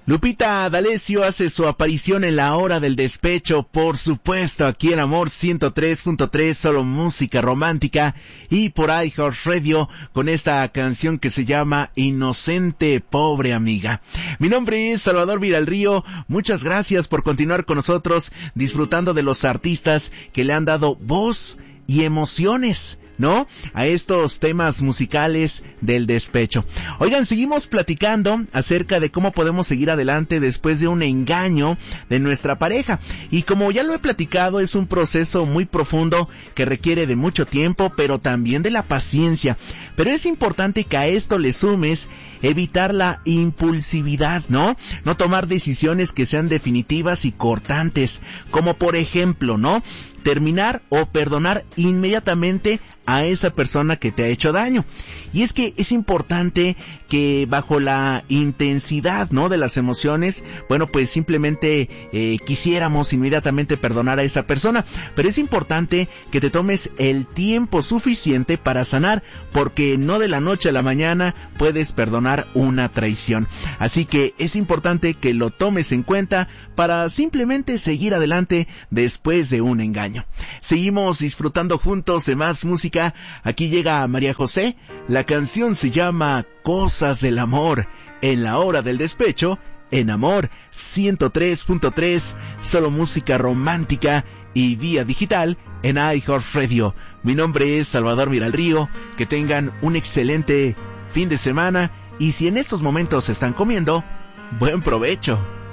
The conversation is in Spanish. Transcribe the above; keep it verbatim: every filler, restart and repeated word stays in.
Lupita D'Alessio hace su aparición en la hora del despecho, por supuesto, aquí en Amor ciento tres punto tres, solo música romántica, y por iHeartRadio con esta canción que se llama Inocente Pobre Amiga. Mi nombre es Salvador Villalrío, muchas gracias por continuar con nosotros, disfrutando de los artistas que le han dado voz y emociones, ¿no?, a estos temas musicales del despecho. Oigan, seguimos platicando acerca de cómo podemos seguir adelante después de un engaño de nuestra pareja. Y como ya lo he platicado, es un proceso muy profundo que requiere de mucho tiempo, pero también de la paciencia. Pero es importante que a esto le sumes evitar la impulsividad, ¿no? No tomar decisiones que sean definitivas y cortantes, como por ejemplo, ¿no?, terminar o perdonar inmediatamente a esa persona que te ha hecho daño. Y es que es importante que bajo la intensidad, ¿no?, de las emociones, bueno, pues simplemente eh, quisiéramos inmediatamente perdonar a esa persona, pero es importante que te tomes el tiempo suficiente para sanar, porque no de la noche a la mañana puedes perdonar una traición. Así que es importante que lo tomes en cuenta para simplemente seguir adelante después de un engaño. Seguimos disfrutando juntos de más música. Aquí llega María José, la canción se llama Cosas del Amor, en la hora del despecho, en Amor ciento tres punto tres, solo música romántica y vía digital en iHeartRadio. Mi nombre es Salvador Villalrío, que tengan un excelente fin de semana y si en estos momentos están comiendo, buen provecho.